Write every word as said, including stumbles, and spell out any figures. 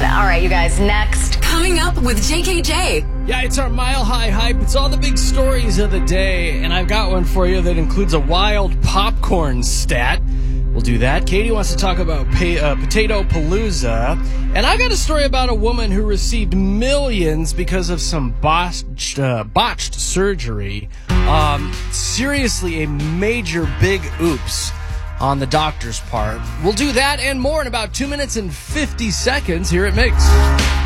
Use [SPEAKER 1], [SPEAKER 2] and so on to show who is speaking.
[SPEAKER 1] All right, you guys, next.
[SPEAKER 2] Coming up with J K J.
[SPEAKER 3] Yeah, it's our Mile High Hype. It's all the big stories of the day, and I've got one for you that includes a wild popcorn stat. We'll do that. Katie wants to talk about pay, uh, Potato Palooza, and I got a story about a woman who received millions because of some botched, uh, botched surgery. Um, seriously, a major big oops on the doctor's part. We'll do that and more in about two minutes and fifty seconds here at Mix.